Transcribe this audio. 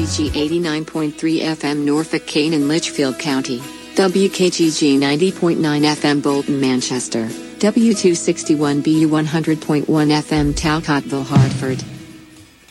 WKGG 89.3 FM Norfolk, Kane and Litchfield County, WKGG 90.9 FM Bolton, Manchester, W261BU 100.1 FM Talcotville, Hartford.